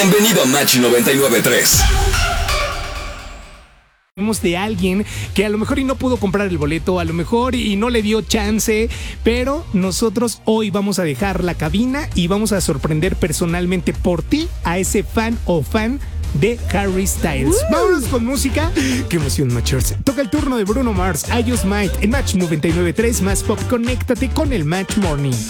Bienvenido a Match 99.3. De alguien que a lo mejor y no pudo comprar el boleto, a lo mejor y no le dio chance, pero nosotros hoy vamos a dejar la cabina y vamos a sorprender personalmente por ti a ese fan o fan de Harry Styles. Vámonos con música. Qué emoción, Matchers. Toca el turno de Bruno Mars, I Just Might en Match 99.3 más Pop. Conéctate con el Match Morning.